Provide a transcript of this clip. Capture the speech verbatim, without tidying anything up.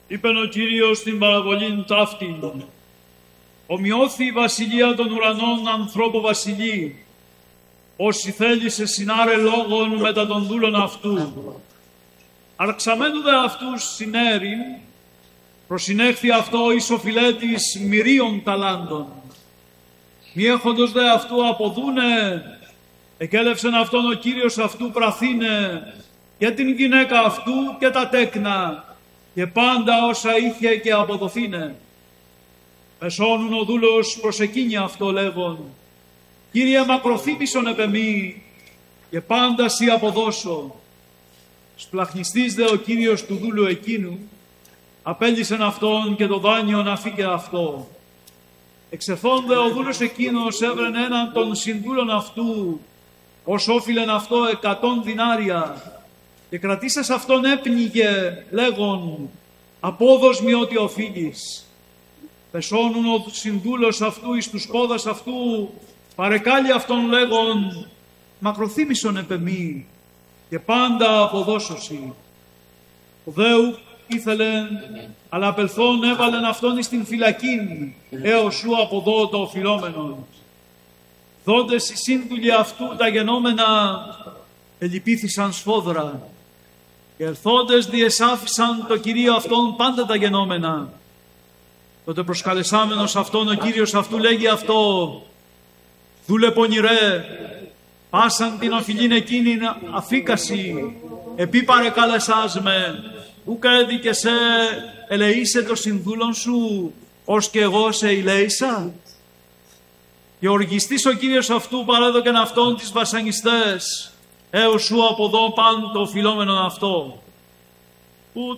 Είπεν ο Κύριος στην παραβολήν ταύτην, ομοιώθη η βασιλεία των ουρανών ανθρώπου βασιλεί, όσοι θέλησε συνάρε λόγων μετά των δούλων αυτού. Αρξαμένου δε αυτούς συνέρην, προσυνέχθη αυτό εις οφειλέτης μυρίων ταλάντων. Μη έχοντος δε αυτού αποδούνε, εκέλευσεν αυτόν ο Κύριος αυτού πραθήνε, και την γυναίκα αυτού και τα τέκνα, και πάντα όσα είχε και αποδοθήνε. Πεσώνουν ο δούλος προς εκείνη αυτό λέγον, Κύριε μακροθύμησον επ' εμεί, και πάντα σοι αποδώσω. Σπλαχνιστής δε ο Κύριος του δούλου εκείνου, απέλυσεν αυτόν και το δάνειον αφήκε αυτό. Εξεφών δε ο δούλος εκείνος έβρεν έναν των συνδούλων αυτού, ως όφιλεν αυτό εκατόν δινάρια, και κρατήσας αυτόν έπνιγε, λέγον, απόδος μη ό,τι οφείλεις. Πεσώνουν ο συνδούλος αυτού εις τους πόδας αυτού, παρεκάλει αυτόν λέγον, μακροθύμησον επ' εμεί, και πάντα αποδώσωσι. Ο Δέου ήθελεν, αλλά απελθόν έβαλεν αυτόν εις την φυλακήν, έως σου αποδώ το οφειλόμενον. Δόντες οι σύνδουλοι αυτού τα γενόμενα, ελυπήθησαν σφόδρα, και ερθόντες διεσάφησαν το Κυρίο αυτόν πάντα τα γενόμενα. Τότε προσκαλεσάμενος αυτόν ο Κύριος αυτού λέγει αυτό, δούλε πονηρέ, πάσαν την οφειλήν εκείνην αφήκαση, επί παρεκάλεσάς με, ούκα έδικε σε ελεήσε το συνδούλον σου, ως και εγώ σε ηλέησα. Και οργιστής ο Κύριος αυτού παρέδοκεν αυτόν τις βασανιστές, έως σου αποδώ παν το οφειλόμενον αυτό.